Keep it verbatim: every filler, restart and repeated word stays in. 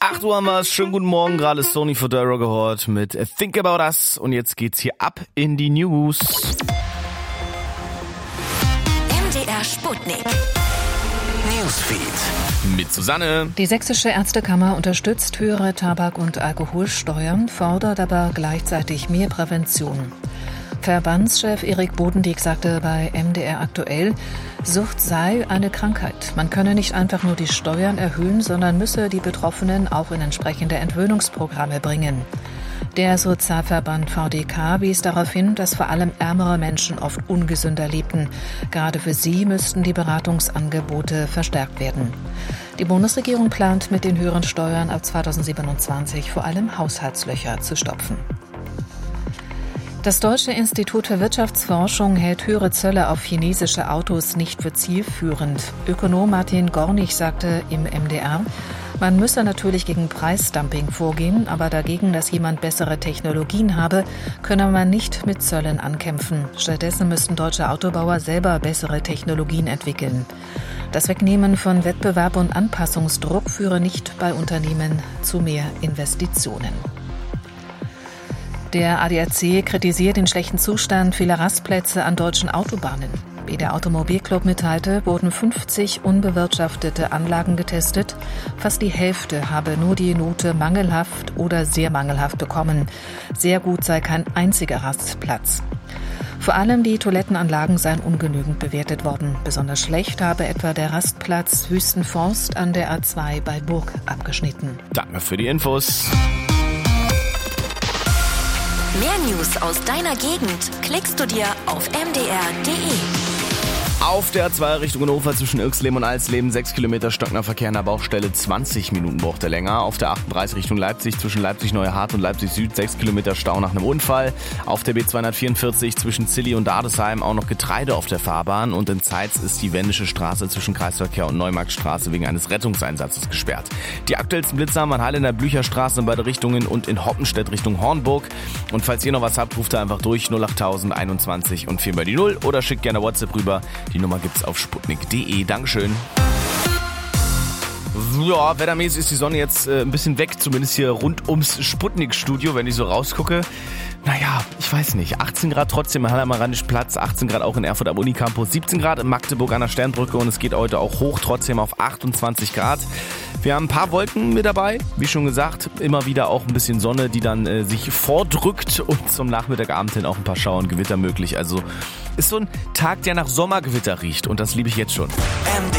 acht Uhr haben wir's. Schönen guten Morgen. Gerade Sony Fodera gehört mit Think About Us. Und jetzt geht's hier ab in die News. M D R Sputnik. Newsfeed. Mit Susanne. Die Sächsische Ärztekammer unterstützt höhere Tabak- und Alkoholsteuern, fordert aber gleichzeitig mehr Prävention. Verbandschef Erik Bodendieck sagte bei M D R aktuell, Sucht sei eine Krankheit. Man könne nicht einfach nur die Steuern erhöhen, sondern müsse die Betroffenen auch in entsprechende Entwöhnungsprogramme bringen. Der Sozialverband V D K wies darauf hin, dass vor allem ärmere Menschen oft ungesünder lebten. Gerade für sie müssten die Beratungsangebote verstärkt werden. Die Bundesregierung plant mit den höheren Steuern ab zweitausendsiebenundzwanzig vor allem Haushaltslöcher zu stopfen. Das Deutsche Institut für Wirtschaftsforschung hält höhere Zölle auf chinesische Autos nicht für zielführend. Ökonom Martin Gornig sagte im M D R, man müsse natürlich gegen Preisdumping vorgehen, aber dagegen, dass jemand bessere Technologien habe, könne man nicht mit Zöllen ankämpfen. Stattdessen müssten deutsche Autobauer selber bessere Technologien entwickeln. Das Wegnehmen von Wettbewerb und Anpassungsdruck führe nicht bei Unternehmen zu mehr Investitionen. Der A D A C kritisiert den schlechten Zustand vieler Rastplätze an deutschen Autobahnen. Wie der Automobilclub mitteilte, wurden fünfzig unbewirtschaftete Anlagen getestet. Fast die Hälfte habe nur die Note mangelhaft oder sehr mangelhaft bekommen. Sehr gut sei kein einziger Rastplatz. Vor allem die Toilettenanlagen seien ungenügend bewertet worden. Besonders schlecht habe etwa der Rastplatz Wüstenforst an der A zwei bei Burg abgeschnitten. Danke für die Infos. Mehr News aus deiner Gegend klickst du dir auf m d r punkt d e. Auf der A zwei Richtung Hannover zwischen Irxleben und Alsleben sechs Kilometer stockender Verkehr an der Baustelle, zwanzig Minuten braucht er länger. Auf der achtunddreißig Richtung Leipzig zwischen Leipzig-Neuhardt und Leipzig-Süd sechs Kilometer Stau nach einem Unfall. Auf der B zweihundertvierundvierzig zwischen Zilli und Dardesheim auch noch Getreide auf der Fahrbahn. Und in Zeitz ist die Wendische Straße zwischen Kreisverkehr und Neumarktstraße wegen eines Rettungseinsatzes gesperrt. Die aktuellsten Blitzer haben an Halle in der Blücherstraße in beide Richtungen und in Hoppenstedt Richtung Hornburg. Und falls ihr noch was habt, ruft da einfach durch null acht null null einundzwanzig und vier bei die null oder schickt gerne WhatsApp rüber. Die Nummer gibt's auf sputnik punkt d e. Dankeschön. Ja, wettermäßig ist die Sonne jetzt äh, ein bisschen weg, zumindest hier rund ums Sputnik-Studio, wenn ich so rausgucke. Naja, ich weiß nicht. achtzehn Grad trotzdem in Halle am Rheinischen-Platz, achtzehn Grad auch in Erfurt am Unicampus, siebzehn Grad in Magdeburg an der Sternbrücke und es geht heute auch hoch, trotzdem auf achtundzwanzig Grad. Wir haben ein paar Wolken mit dabei, wie schon gesagt, immer wieder auch ein bisschen Sonne, die dann äh, sich vordrückt und zum Nachmittagabend hin auch ein paar Schauer und Gewitter möglich. Also ist so ein Tag, der nach Sommergewitter riecht und das liebe ich jetzt schon.